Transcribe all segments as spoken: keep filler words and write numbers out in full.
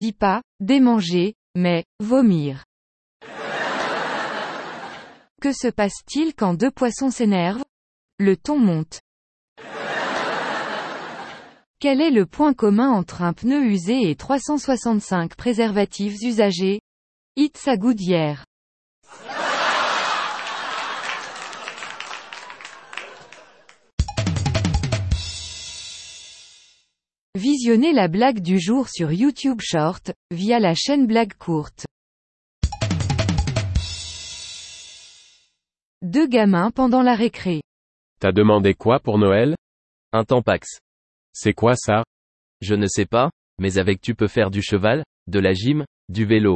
dit pas « démanger », mais « vomir ». Que se passe-t-il quand deux poissons s'énervent? Le ton monte. Quel est le point commun entre un pneu usé et trois cent soixante-cinq préservatifs usagés? It's a good year. Visionnez la blague du jour sur YouTube Short, via la chaîne Blague Courte. Deux gamins pendant la récré. T'as demandé quoi pour Noël? Un Tampax. C'est quoi ça? Je ne sais pas, mais avec tu peux faire du cheval, de la gym, du vélo.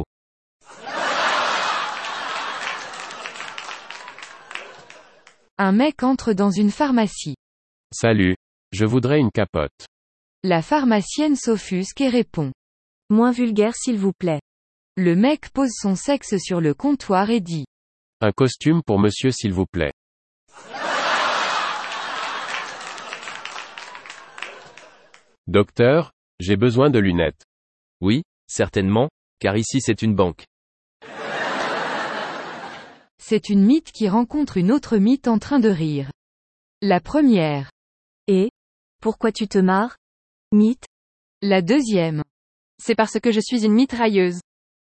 Un mec entre dans une pharmacie. Salut. Je voudrais une capote. La pharmacienne s'offusque et répond. Moins vulgaire s'il vous plaît. Le mec pose son sexe sur le comptoir et dit. Un costume pour monsieur s'il vous plaît. Docteur, j'ai besoin de lunettes. Oui, certainement, car ici c'est une banque. C'est une mythe qui rencontre une autre mythe en train de rire. La première. Et? Pourquoi tu te marres? Mythe. La deuxième. C'est parce que je suis une mitrailleuse.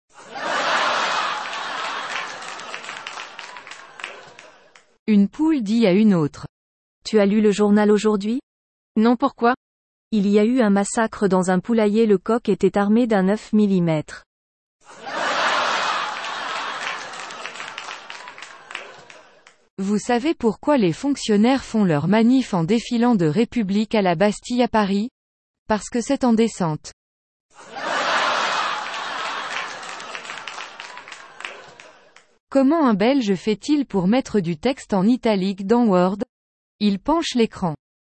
Une poule dit à une autre. Tu as lu le journal aujourd'hui? Non, pourquoi? Il y a eu un massacre dans un poulailler, le coq était armé d'un neuf millimètres. Vous savez pourquoi les fonctionnaires font leur manif en défilant de République à la Bastille à Paris? Parce que c'est en descente. Comment un Belge fait-il pour mettre du texte en italique dans Word? Il penche l'écran.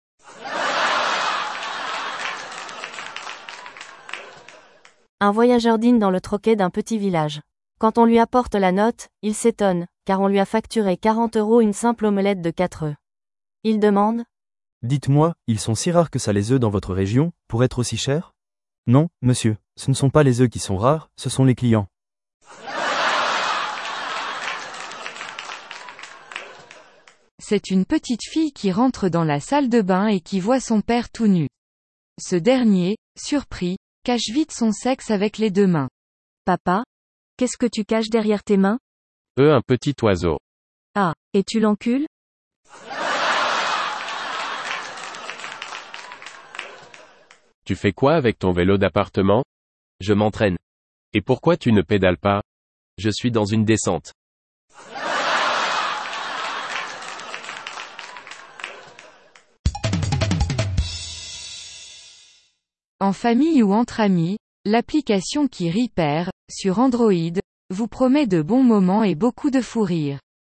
Un voyageur dîne dans le troquet d'un petit village. Quand on lui apporte la note, il s'étonne, car on lui a facturé quarante euros une simple omelette de quatre œufs. Il demande. Dites-moi, ils sont si rares que ça les œufs dans votre région, pour être aussi chers? Non, monsieur, ce ne sont pas les œufs qui sont rares, ce sont les clients. C'est une petite fille qui rentre dans la salle de bain et qui voit son père tout nu. Ce dernier, surpris, cache vite son sexe avec les deux mains. Papa? Qu'est-ce que tu caches derrière tes mains? Eux un petit oiseau. Ah, et tu l'encules? Tu fais quoi avec ton vélo d'appartement? Je m'entraîne. Et pourquoi tu ne pédales pas? Je suis dans une descente. En famille ou entre amis, l'application qui Repair, sur Android, vous promet de bons moments et beaucoup de fou rire.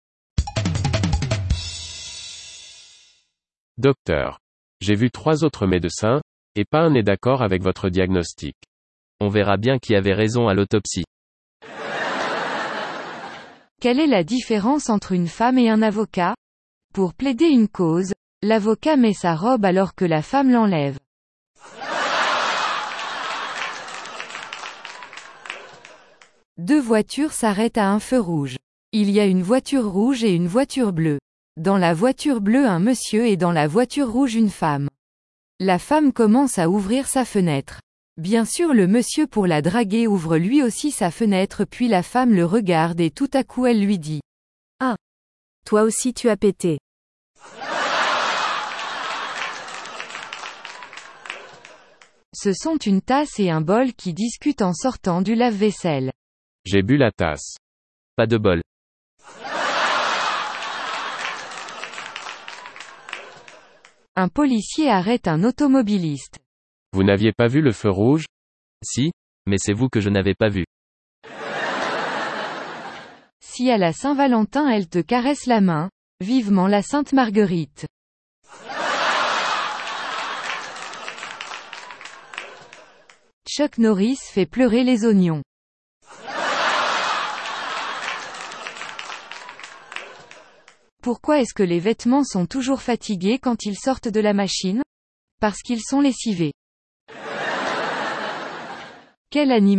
Docteur. J'ai vu trois autres médecins, et pas un n'est d'accord avec votre diagnostic. On verra bien qui avait raison à l'autopsie. Quelle est la différence entre une femme et un avocat? Pour plaider une cause, l'avocat met sa robe alors que la femme l'enlève. Deux voitures s'arrêtent à un feu rouge. Il y a une voiture rouge et une voiture bleue. Dans la voiture bleue un monsieur et dans la voiture rouge une femme. La femme commence à ouvrir sa fenêtre. Bien sûr le monsieur pour la draguer ouvre lui aussi sa fenêtre puis la femme le regarde et tout à coup elle lui dit. Ah! Toi aussi tu as pété. Ce sont une tasse et un bol qui discutent en sortant du lave-vaisselle. J'ai bu la tasse. Pas de bol. Un policier arrête un automobiliste. Vous n'aviez pas vu le feu rouge? Si, mais c'est vous que je n'avais pas vu. Si à la Saint-Valentin elle te caresse la main, vivement la Sainte Marguerite. Chuck Norris fait pleurer les oignons. Pourquoi est-ce que les vêtements sont toujours fatigués quand ils sortent de la machine? Parce qu'ils sont lessivés. Quel animal